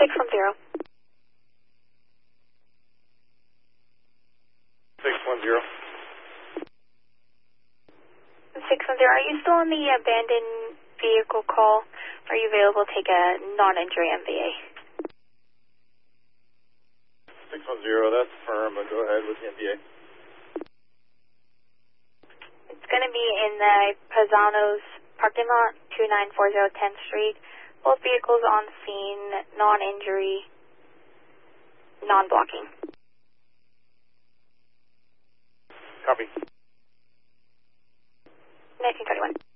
610. 610. 610, are you still on the abandoned vehicle call? Are you available to take a non-injury MVA? 610, that's firm. Go ahead with the MVA. It's going to be in the Paisanos parking lot, 2940 10th Street. Both vehicles on scene, non-injury, non-blocking. Copy. 1921.